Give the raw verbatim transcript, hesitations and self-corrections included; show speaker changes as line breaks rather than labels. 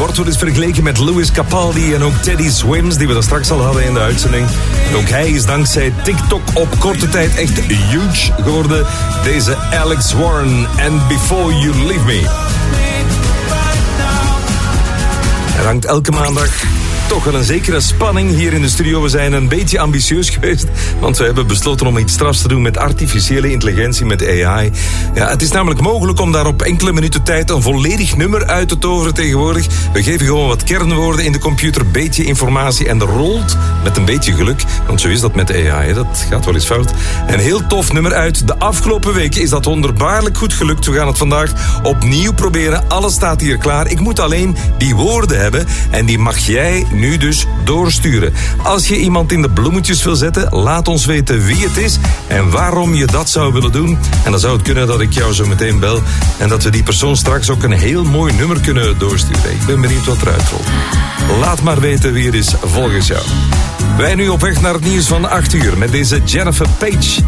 wordt wel eens vergeleken met Louis Capaldi en ook Teddy Swims, die we daar straks al hadden in de uitzending. En ook hij is dankzij TikTok op korte tijd echt huge geworden. Deze Alex Warren en Before You Leave Me. Er hangt elke maandag toch wel een zekere spanning hier in de studio. We zijn een beetje ambitieus geweest, want we hebben besloten om iets strafs te doen met artificiële intelligentie, met A I. Ja, het is namelijk mogelijk om daar op enkele minuten tijd een volledig nummer uit te toveren tegenwoordig. We geven gewoon wat kernwoorden in de computer, een beetje informatie en er rolt met een beetje geluk, want zo is dat met A I, dat gaat wel eens fout. Een heel tof nummer uit. De afgelopen weken is dat wonderbaarlijk goed gelukt. We gaan het vandaag opnieuw proberen. Alles staat hier klaar. Ik moet alleen die woorden hebben en die mag jij nu dus doorsturen. Als je iemand in de bloemetjes wil zetten, laat ons weten wie het is en waarom je dat zou willen doen. En dan zou het kunnen dat ik jou zo meteen bel en dat we die persoon straks ook een heel mooi nummer kunnen doorsturen. Ik ben benieuwd wat eruit rolt. Laat maar weten wie het is volgens jou. Wij nu op weg naar het nieuws van acht uur met deze Jennifer Page.